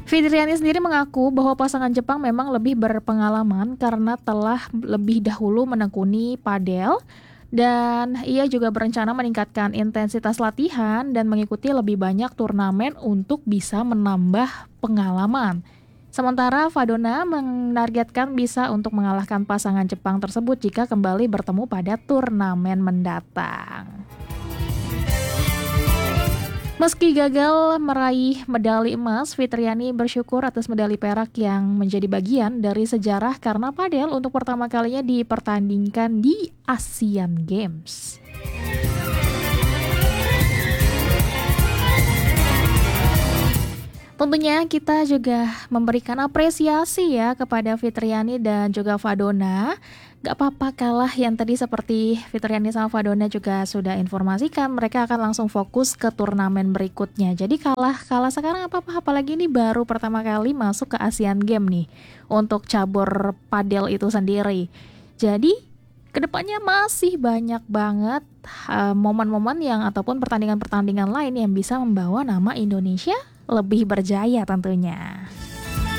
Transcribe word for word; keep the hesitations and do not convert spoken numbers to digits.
Fitriani sendiri mengaku bahwa pasangan Jepang memang lebih berpengalaman karena telah lebih dahulu menekuni padel dan ia juga berencana meningkatkan intensitas latihan dan mengikuti lebih banyak turnamen untuk bisa menambah pengalaman. Sementara Fadona menargetkan bisa untuk mengalahkan pasangan Jepang tersebut jika kembali bertemu pada turnamen mendatang. Meski gagal meraih medali emas, Fitriani bersyukur atas medali perak yang menjadi bagian dari sejarah karena padel untuk pertama kalinya dipertandingkan di Asian Games. Tentunya kita juga memberikan apresiasi ya kepada Fitriani dan juga Fadona. Gak apa-apa kalah yang tadi seperti Fitriani sama Fadona juga sudah informasikan. Mereka akan langsung fokus ke turnamen berikutnya. Jadi kalah, kalah sekarang apa-apa. Apalagi ini baru pertama kali masuk ke Asian Games nih. Untuk cabur padel itu sendiri. Jadi kedepannya masih banyak banget uh, momen-momen yang ataupun pertandingan-pertandingan lain yang bisa membawa nama Indonesia lebih berjaya tentunya.